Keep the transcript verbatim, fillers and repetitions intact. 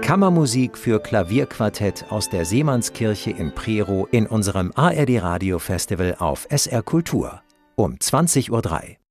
Kammermusik für Klavierquartett aus der Seemannskirche in Prerow in unserem A R D Radio Festival auf S R Kultur um zwanzig Uhr drei.